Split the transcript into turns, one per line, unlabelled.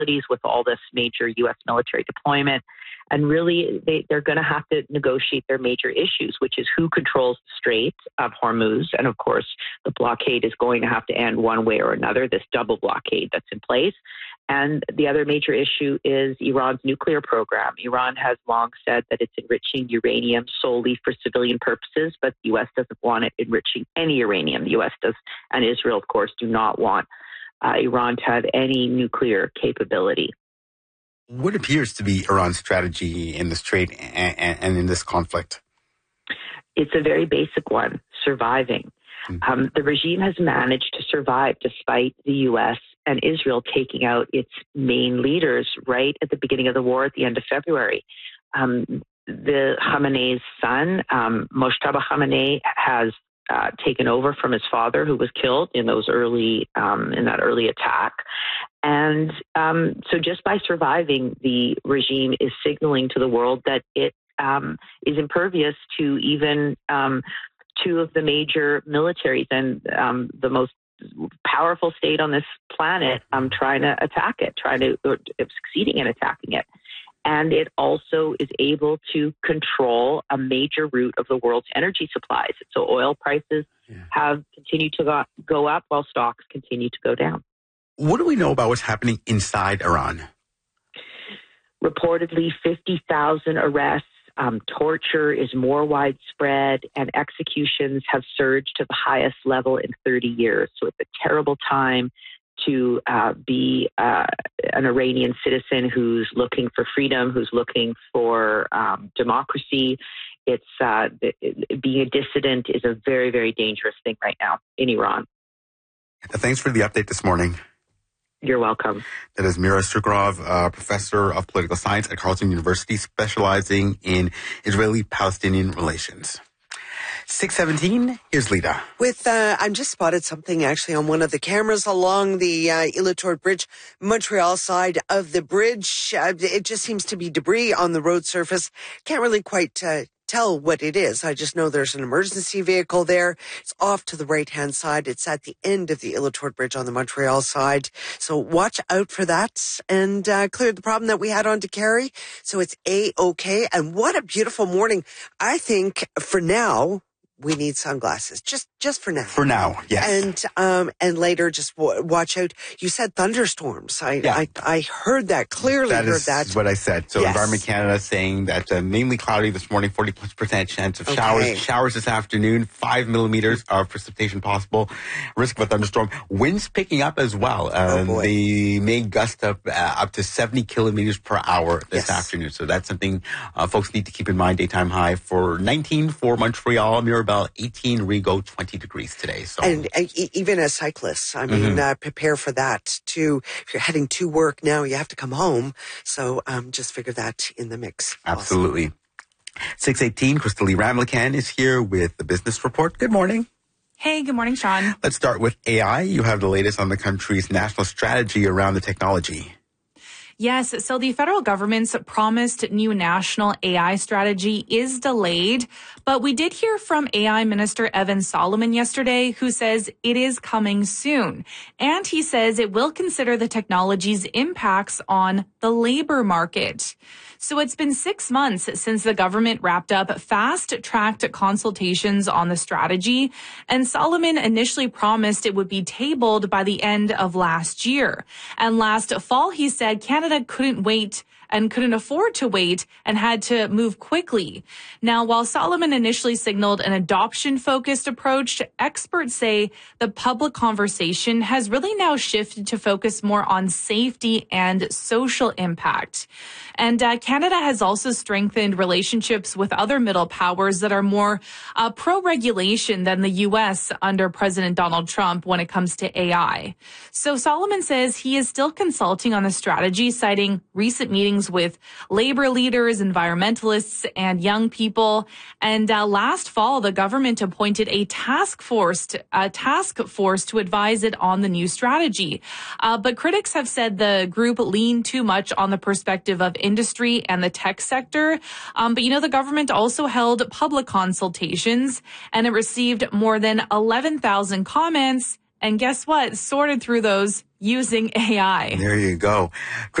with all this major U.S. military deployment. And really, they're going to have to negotiate their major issues, which is who controls the Strait of Hormuz. And of course, the blockade is going to have to end one way or another, this double blockade that's in place. And the other major issue is Iran's nuclear program. Iran has long said that it's enriching uranium solely for civilian purposes, but the U.S. doesn't want it enriching any uranium. The U.S. does, and Israel, of course, do not want Iran to have any nuclear capability.
What appears to be Iran's strategy in the Strait and in this conflict?
It's a very basic one, surviving. The regime has managed to survive despite the U.S. and Israel taking out its main leaders right at the beginning of the war at the end of February. The Khamenei's son, Mojtaba Khamenei, has taken over from his father, who was killed in that early attack. And so just by surviving, the regime is signaling to the world that it is impervious to even two of the major militaries and the most powerful state on this planet trying to attack it, succeeding in attacking it. And it also is able to control a major route of the world's energy supplies. So oil prices have continued to go up while stocks continue to go down.
What do we know about what's happening inside Iran?
Reportedly, 50,000 arrests. Torture is more widespread, and executions have surged to the highest level in 30 years. So it's a terrible time to be an Iranian citizen who's looking for freedom, who's looking for democracy. It's being a dissident is a very, very dangerous thing right now in Iran.
Thanks for the update this morning.
You're welcome.
That is Mira Sugarov, professor of political science at Carleton University, specializing in Israeli-Palestinian relations. 6:17, here's Lita.
I'm just spotted something actually on one of the cameras along the Ile-Tourt Bridge, Montreal side of the bridge. It just seems to be debris on the road surface. Can't really quite tell what it is. I just know there's an emergency vehicle there. It's off to the right-hand side. It's at the end of the Ile-Tourt Bridge on the Montreal side. So watch out for that and clear the problem that we had on to Carrie. So it's A-OK. And what a beautiful morning. I think for now, we need sunglasses. Just for now.
For now, yes.
And later, just watch out. You said thunderstorms. I heard that clearly.
That is what I said. So Environment Canada saying that mainly cloudy this morning, 40+% chance of showers. Showers this afternoon, 5 millimeters of precipitation possible. Risk of a thunderstorm. Winds picking up as well. They may gust up to 70 kilometers per hour this afternoon. So that's something folks need to keep in mind. Daytime high for 19 for Montreal, Mirabel 18, Rigaud 20 degrees today. So,
and even as cyclists, I mean, prepare for that too. If you're heading to work now, you have to come home. So just figure that in the mix.
Absolutely. 6:18, Crystal Lee Ramlican is here with the Business Report. Good morning.
Hey, good morning, Sean.
Let's start with AI. You have the latest on the country's national strategy around the technology.
Yes, so the federal government's promised new national AI strategy is delayed, but we did hear from AI Minister Evan Solomon yesterday, who says it is coming soon. And he says it will consider the technology's impacts on the labor market. So it's been 6 months since the government wrapped up fast-tracked consultations on the strategy, and Solomon initially promised it would be tabled by the end of last year. And last fall, he said Canada couldn't wait and couldn't afford to wait and had to move quickly. Now, while Solomon initially signaled an adoption-focused approach, experts say the public conversation has really now shifted to focus more on safety and social impact. And Canada has also strengthened relationships with other middle powers that are more pro-regulation than the U.S. under President Donald Trump when it comes to AI. So Solomon says he is still consulting on the strategy, citing recent meetings with labor leaders, environmentalists, and young people. And last fall, the government appointed a task force to advise it on the new strategy. But critics have said the group leaned too much on the perspective of industry and the tech sector. But the government also held public consultations, and it received more than 11,000 comments And guess what? Sorted through those using AI.
There you go.